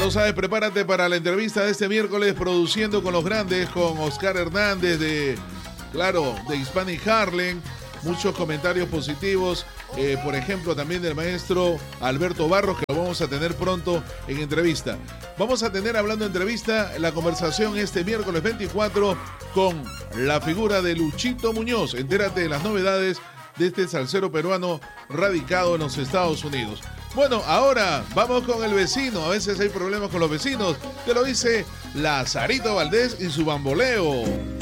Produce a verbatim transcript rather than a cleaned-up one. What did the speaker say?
lo sabes, prepárate para la entrevista de este miércoles Produciendo con los Grandes con Oscar Hernández de, claro, de Hispanic Harlem. Muchos comentarios positivos, eh, por ejemplo, también del maestro Alberto Barros, que lo vamos a tener pronto en entrevista. Vamos a tener, hablando de entrevista, la conversación este miércoles veinticuatro con la figura de Luchito Muñoz. Entérate de las novedades de este salsero peruano radicado en los Estados Unidos. Bueno, ahora vamos con el vecino. A veces hay problemas con los vecinos. Te lo dice Lazarito Valdés y su bamboleo.